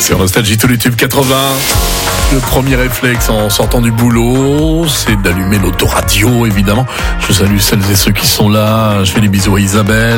Sur Nostalgie, tous les tubes 80. Le premier réflexe en sortant du boulot, c'est d'allumer l'autoradio, évidemment. Je salue celles et ceux qui sont là. Je fais des bisous à Isabelle.